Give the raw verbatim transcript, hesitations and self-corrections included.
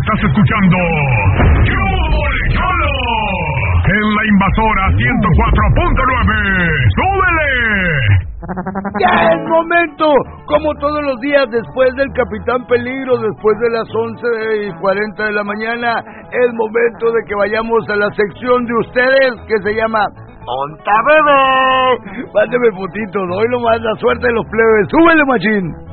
Estás escuchando ¡Cholo! En la Invasora ciento cuatro punto nueve. ¡Súbele! ¡Ya es momento! Como todos los días, después del Capitán Peligro, después de las once y cuarenta de la mañana, es momento de que vayamos a la sección de ustedes que se llama ¡Onta Bebé! Mándeme fotitos, hoy nomás la suerte de los plebes. ¡Súbele, machín!